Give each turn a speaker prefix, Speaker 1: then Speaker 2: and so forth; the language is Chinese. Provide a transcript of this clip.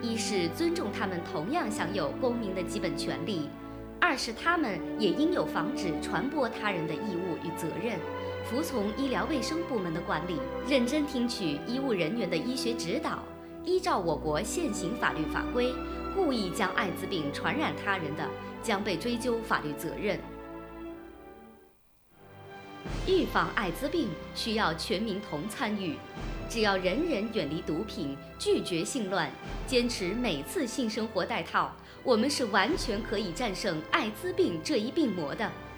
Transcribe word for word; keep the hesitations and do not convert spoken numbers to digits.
Speaker 1: 一是尊重他们同样享有公民的基本权利，二是他们也应有防止传播他人的义务与责任，服从医疗卫生部门的管理，认真听取医务人员的医学指导，依照我国现行法律法规，故意将艾滋病传染他人的，将被追究法律责任。预防艾滋病需要全民同参与，只要人人远离毒品，拒绝性乱，坚持每次性生活带套，我们是完全可以战胜艾滋病这一病魔的。